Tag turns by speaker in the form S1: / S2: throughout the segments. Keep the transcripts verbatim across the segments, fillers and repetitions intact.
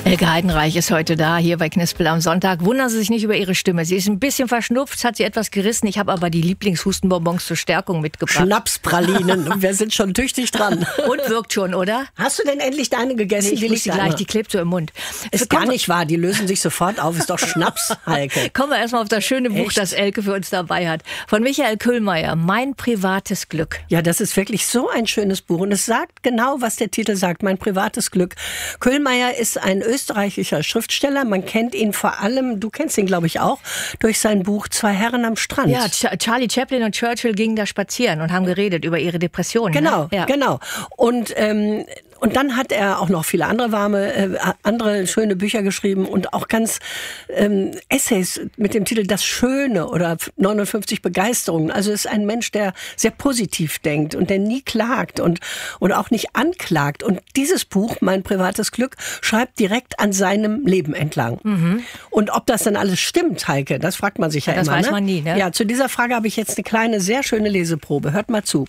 S1: Elke Heidenreich ist heute da, hier bei Knispel am Sonntag. Wundern Sie sich nicht über ihre Stimme. Sie ist ein bisschen verschnupft, hat sie etwas gerissen. Ich habe aber die Lieblingshustenbonbons zur Stärkung mitgebracht.
S2: Schnapspralinen. Und wir sind schon tüchtig dran.
S1: Und wirkt schon, oder?
S2: Hast du denn endlich deine gegessen?
S1: Nee, ich
S2: die
S1: muss sie gleich, die klebt so im Mund.
S2: Ist gar nicht wahr, die lösen sich sofort auf. Ist doch Schnaps, Heike.
S1: Kommen wir erstmal auf das schöne Buch,
S2: Echt?
S1: das Elke für uns dabei hat. Von Michael Köhlmeier, Mein privates Glück.
S2: Ja, das ist wirklich so ein schönes Buch. Und es sagt genau, was der Titel sagt, Mein privates Glück. Köhlmeier ist ein österreichischer Schriftsteller. Man kennt ihn vor allem, du kennst ihn, glaube ich, auch, durch sein Buch Zwei Herren am Strand.
S1: Ja, Ch- Charlie Chaplin und Churchill gingen da spazieren und haben geredet über ihre Depressionen.
S2: Genau,
S1: ne? Ja.
S2: genau. Und ähm, Und dann hat er auch noch viele andere warme, äh, andere schöne Bücher geschrieben und auch ganz ähm, Essays mit dem Titel Das Schöne oder neunundfünfzig Begeisterungen. Also ist ein Mensch, der sehr positiv denkt und der nie klagt und, und auch nicht anklagt. Und dieses Buch, Mein privates Glück, schreibt direkt an seinem Leben entlang. Mhm. Und ob das dann alles stimmt, Heike, das fragt man sich ja, ja
S1: das
S2: immer.
S1: Das weiß
S2: ne?
S1: man nie, ne?
S2: Ja, zu dieser Frage habe ich jetzt eine kleine, sehr schöne Leseprobe. Hört mal zu.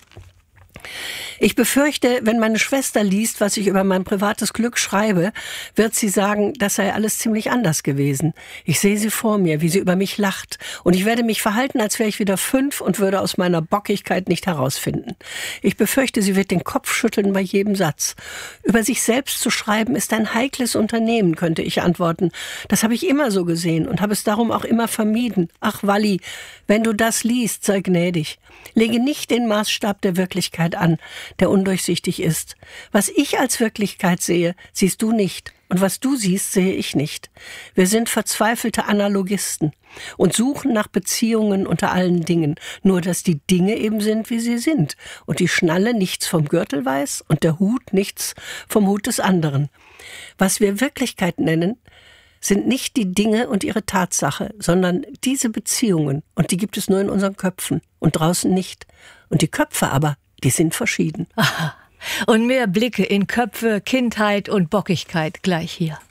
S2: Ich befürchte, wenn meine Schwester liest, was ich über mein privates Glück schreibe, wird sie sagen, das sei alles ziemlich anders gewesen. Ich sehe sie vor mir, wie sie über mich lacht. Und ich werde mich verhalten, als wäre ich wieder fünf und würde aus meiner Bockigkeit nicht herausfinden. Ich befürchte, sie wird den Kopf schütteln bei jedem Satz. Über sich selbst zu schreiben ist ein heikles Unternehmen, könnte ich antworten. Das habe ich immer so gesehen und habe es darum auch immer vermieden. Ach, Walli, wenn du das liest, sei gnädig. Lege nicht den Maßstab der Wirklichkeit an, der undurchsichtig ist. Was ich als Wirklichkeit sehe, siehst du nicht. Und was du siehst, sehe ich nicht. Wir sind verzweifelte Analogisten und suchen nach Beziehungen unter allen Dingen. Nur, dass die Dinge eben sind, wie sie sind. Und die Schnalle nichts vom Gürtel weiß und der Hut nichts vom Hut des anderen. Was wir Wirklichkeit nennen, sind nicht die Dinge und ihre Tatsache, sondern diese Beziehungen. Und die gibt es nur in unseren Köpfen und draußen nicht. Und die Köpfe aber, die sind verschieden.
S1: Aha. Und mehr Blicke in Köpfe, Kindheit und Bockigkeit gleich hier.